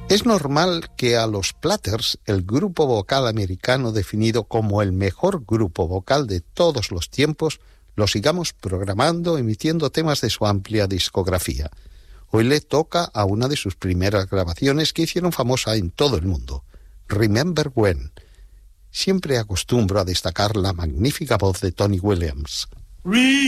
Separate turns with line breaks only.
Es normal que a los Platters, el grupo vocal americano definido como el mejor grupo vocal de todos los tiempos, lo sigamos programando, emitiendo temas de su amplia discografía. Hoy le toca a una de sus primeras grabaciones que hicieron famosa en todo el mundo, Remember When. Siempre acostumbro a destacar la magnífica voz de Tony Williams.